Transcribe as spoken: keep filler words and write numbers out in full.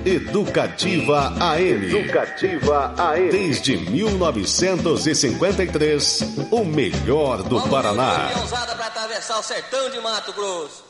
Educativa A M. Educativa A M. Desde mil novecentos e cinquenta e três, o melhor do Vamos Paraná. Vamos usada para atravessar o sertão de Mato Grosso.